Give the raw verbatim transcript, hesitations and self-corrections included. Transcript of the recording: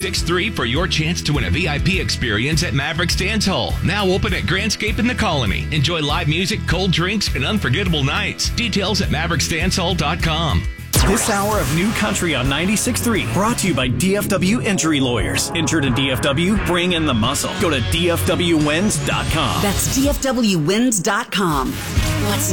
six three for your chance to win a V I P experience at Mavericks Dance Hall. Now open at Grandscape in the Colony. Enjoy live music, cold drinks, and unforgettable nights. Details at mavericks dance hall dot com. This hour of New Country on ninety-six point three brought to you by D F W Injury Lawyers. Injured in D F W? Bring in the muscle. Go to D F W wins dot com. That's D F W wins dot com. What's